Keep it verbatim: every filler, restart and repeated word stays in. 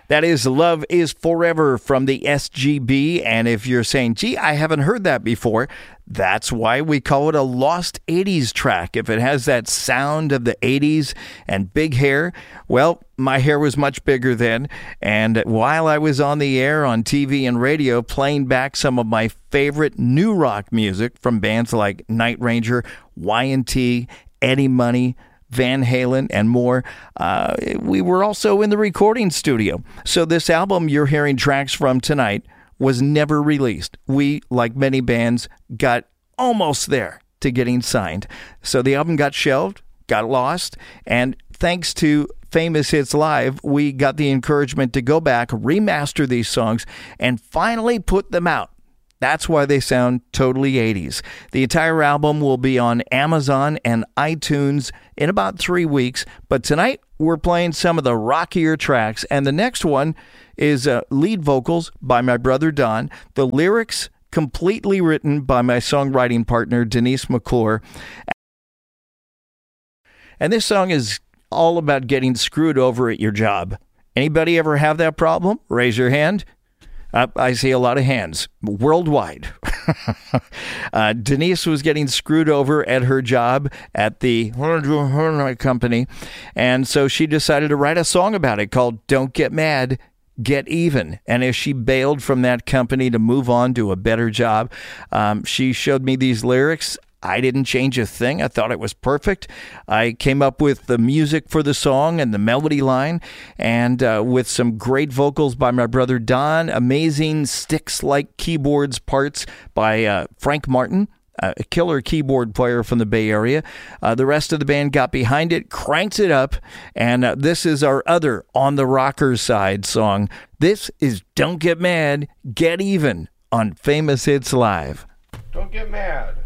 That is Love is Forever from the S G B. And if you're saying, gee, I haven't heard that before, that's why we call it a lost eighties track. If it has that sound of the eighties and big hair, well, my hair was much bigger then. And while I was on the air on T V and radio playing back some of my favorite new rock music from bands like Night Ranger, Y and T, Eddie Money, Van Halen, and more. Uh, we were also in the recording studio. So this album you're hearing tracks from tonight was never released. We, like many bands, got almost there to getting signed. So the album got shelved, got lost, and thanks to Famous Hits Live, we got the encouragement to go back, remaster these songs, and finally put them out. That's why they sound totally eighties. The entire album will be on Amazon and iTunes in about three weeks. But tonight, we're playing some of the rockier tracks. And the next one is uh, lead vocals by my brother Don. The lyrics completely written by my songwriting partner, Denise McClure. And this song is all about getting screwed over at your job. Anybody ever have that problem? Raise your hand. Uh, I see a lot of hands worldwide. uh, Denise was getting screwed over at her job at the company, and so she decided to write a song about it called Don't Get Mad, Get Even. And as she bailed from that company to move on to a better job, um, she showed me these lyrics. I didn't change a thing. I thought it was perfect. I came up with the music for the song and the melody line, and uh, with some great vocals by my brother Don, amazing Styx-like keyboards parts by uh, Frank Martin, uh, a killer keyboard player from the Bay Area. Uh, the rest of the band got behind it, cranked it up, and uh, this is our other On the Rocker Side song. This is Don't Get Mad, Get Even on Famous Hits Live. Don't get mad.